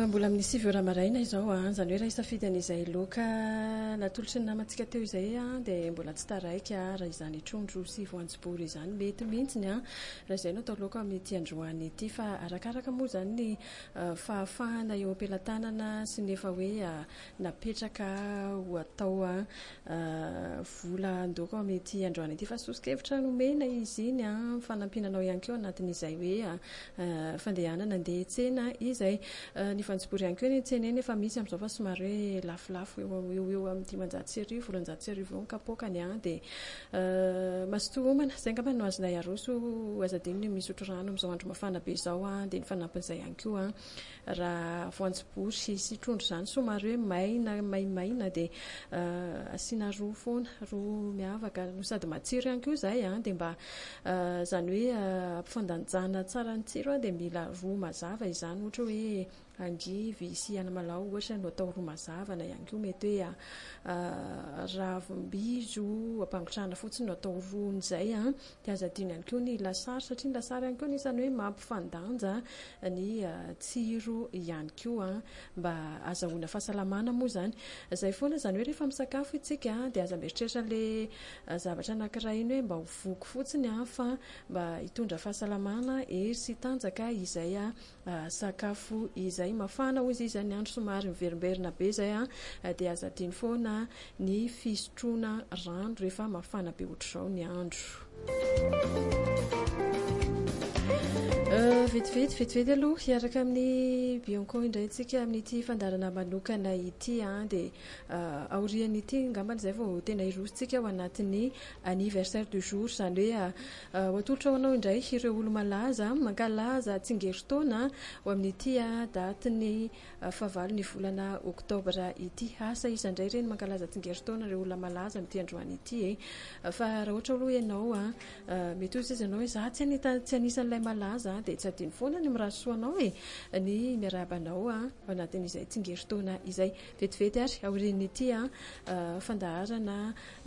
mbola amin'ny sivy ora maraina izao zany hoe raha isafidian'izay loka natolotry ny namantsika teo izay dia mbola tsy taraika raha izany trondro sy voanjobory izany mety mihitsiny raha izay no atao loka amin'ity androany ity fa arakaraka moa zany ny fahafahana eo am-pelantanana sy nefa hoe napetraka ho atao vola andoko amin'ity androany ity fa sosikevitra nomena izy iny fanampinanao ihany keo anatin'izay hoe fandehanana andeha tsena izay ny fanjobory ihany koa ny tsena eny efa misy amin'izao fa somary hoe lafilafo eo amin'ny 500 400 kapokany dia masotohomana izay angamba no azonay aroso azadiny ny misotro rano amin'izao andro mafana be izao dia ny fanampin'izay ihany koa raha voanjobory sy trondro izany somary hoe maina dia asiana roa foana roa miavaka no sady matsiro ihany koa izay dia mba zany hoe ampifandanjana tsara ny tsiro dia mila roa mazava izany ohatra hoe angivy sy anamalao ohatra no atao roa mazava na ihany koa mety hoe ravim-bizo ampangotrahana fotsiny no atao ron'izay dia azadiny ihany koa ny lasary satria ny lasary ihany koa nisany hoe mampifandanja ny tsiro ihany koa mba azahoana fahasalamana moa zany izay foana zany hoe rehefa misakafo itsika dia aza mieritreritra le zavatra anankiray iny hoe mba ho voky fotsiny fa mba hitondra fahasalamana ery sy tanjaka izay sakafo izay mafana hoy izy ny andro somary miverimberina be izay dia azadiny foana ny fisotroana rano rehefa mafana be ohatr'izao ny andro. Vetivety aloha hiaraka amin'ny Bianco indray antsika amin'ity fandarana manokana ity dia aorian'ity ngambany izay vao tena irositsika ao anatin'ny anniversaire du jour izany hoe ho atolotra hoanao indray ireo olo malaza mankalaza tsingeritaona ho amin'ity daty ny fahavalo ny volana oktobra ity asa izandray ireny mankalaza tsingeritaona ireo olona malaza amin'ity androany ity fa raha ohatra aloha ianao mety ozy izy ianao hoe za tsy anisan'ilay malaza dia tsy adiny foana ny mirasoanao ny miarabanao anatin'izay tsingeritaona izay vetivety ary aorian'ity fandaharana